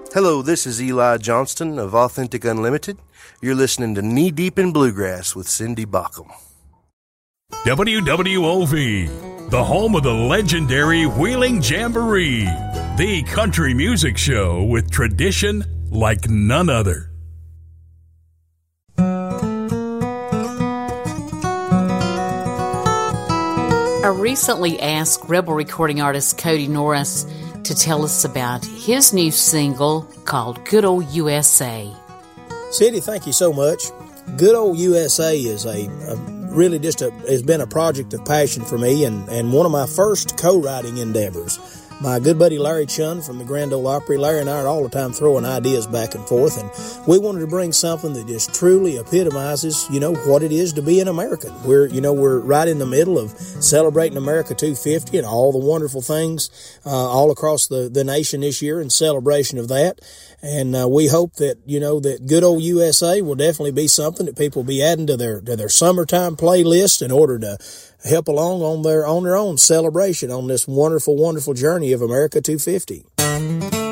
Hello, this is Eli Johnston of Authentic Unlimited. You're listening to Knee Deep in Bluegrass with Cindy Baucom. WWOV, the home of the legendary Wheeling Jamboree, the country music show with tradition like none other. I recently asked Rebel recording artist Cody Norris to tell us about his new single called Good Old USA. Cindy, thank you so much. Good Old USA is has been a project of passion for me and one of my first co-writing endeavors. My good buddy Larry Chun from the Grand Ole Opry, Larry and I are all the time throwing ideas back and forth, and we wanted to bring something that just truly epitomizes, what it is to be an American. We're right in the middle of celebrating America 250 and all the wonderful things all across the nation this year in celebration of that. And we hope that, that Good Old USA will definitely be something that people will be adding to their summertime playlist in order to help along on their own celebration on this wonderful, wonderful journey of America 250.